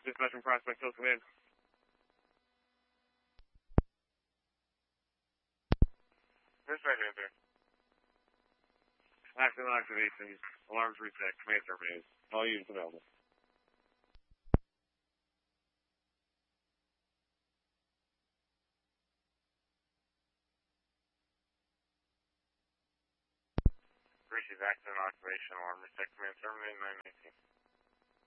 Dispatch from Prospect Hill, come in. Dispatch answer. Accident activations. Alarms reset. Command terminated. All units available. Receive accident activation. Alarm reset. Command terminated. 919.